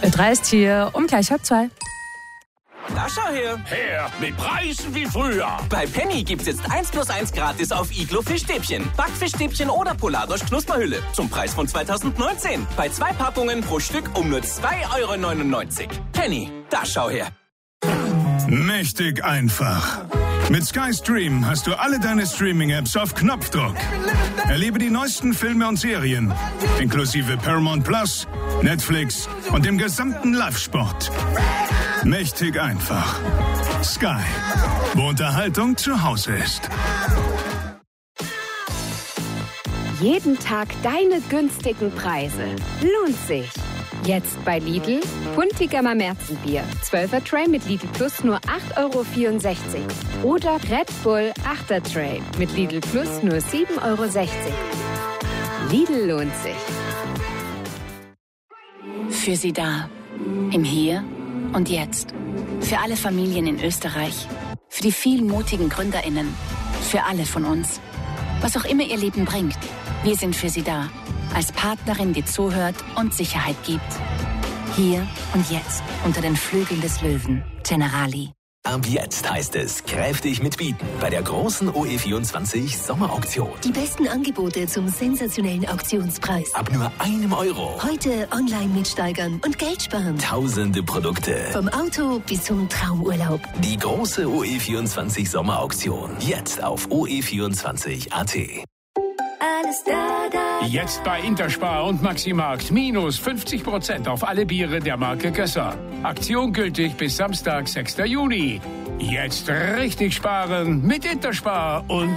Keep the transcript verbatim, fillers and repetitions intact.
Ö drei ist hier, um gleich halb zwei. Da schau her. Her, mit Preisen wie früher. Bei Penny gibt's jetzt eins plus eins gratis auf Iglo Fischstäbchen, Backfischstäbchen oder Polardosch Knusperhülle zum Preis von zweitausendneunzehn. Bei zwei Packungen pro Stück um nur zwei Euro neunundneunzig. Penny, da schau her. Mächtig einfach. Mit Sky Stream hast du alle deine Streaming-Apps auf Knopfdruck. Erlebe die neuesten Filme und Serien, inklusive Paramount Plus, Netflix und dem gesamten Live-Sport. Mächtig einfach. Sky, wo Unterhaltung zu Hause ist. Jeden Tag deine günstigen Preise. Lohnt sich. Jetzt bei Lidl, Puntigammer Märzenbier, zwölfer Tray mit Lidl Plus nur acht Euro vierundsechzig. Oder Red Bull achter Tray mit Lidl Plus nur sieben Euro sechzig. Lidl lohnt sich. Für Sie da. Im Hier und Jetzt. Für alle Familien in Österreich. Für die vielen mutigen GründerInnen. Für alle von uns. Was auch immer Ihr Leben bringt. Wir sind für Sie da. Als Partnerin, die zuhört und Sicherheit gibt. Hier und jetzt unter den Flügeln des Löwen. Generali. Ab jetzt heißt es kräftig mitbieten bei der großen O E vierundzwanzig Sommerauktion. Die besten Angebote zum sensationellen Auktionspreis. Ab nur einem Euro. Heute online mitsteigern und Geld sparen. Tausende Produkte. Vom Auto bis zum Traumurlaub. Die große O E vierundzwanzig Sommerauktion. Jetzt auf o e vierundzwanzig punkt a t. Alles da, da. Jetzt bei Interspar und Maximarkt minus fünfzig Prozent auf alle Biere der Marke Gösser. Aktion gültig bis Samstag, sechster Juni. Jetzt richtig sparen mit Interspar und